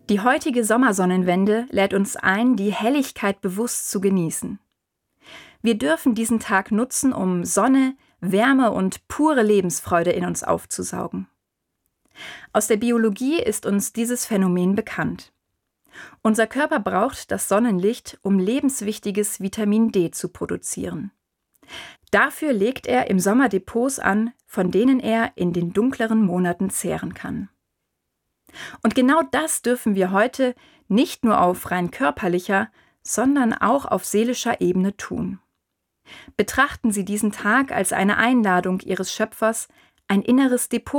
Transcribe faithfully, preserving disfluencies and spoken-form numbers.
Die heutige Sommersonnenwende lädt uns ein, die Helligkeit bewusst zu genießen. Wir dürfen diesen Tag nutzen, um Sonne, Wärme und pure Lebensfreude in uns aufzusaugen. Aus der Biologie ist uns dieses Phänomen bekannt. Unser Körper braucht das Sonnenlicht, um lebenswichtiges Vitamin D zu produzieren. Dafür legt er im Sommer Depots an, von denen er in den dunkleren Monaten zehren kann. Und genau das dürfen wir heute nicht nur auf rein körperlicher, sondern auch auf seelischer Ebene tun. Betrachten Sie diesen Tag als eine Einladung Ihres Schöpfers, ein inneres Depot